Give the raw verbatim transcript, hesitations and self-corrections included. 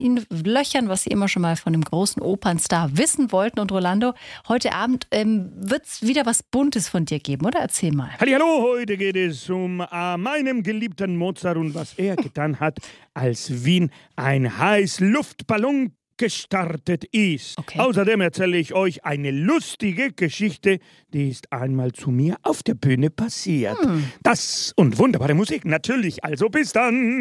ihn löchern, was Sie immer schon mal von dem großen Opernstar wissen wollten. Und Rolando, heute Abend ähm, wird es wieder was Buntes von dir geben, oder? Erzähl mal. Hallihallo, heute geht es um äh, meinen geliebten Mozart und was er getan hat, als Wien ein Heißluftballon gestartet ist. Okay. Außerdem erzähle ich euch eine lustige Geschichte, die ist einmal zu mir auf der Bühne passiert. Hm. Das und wunderbare Musik natürlich, also bis dann.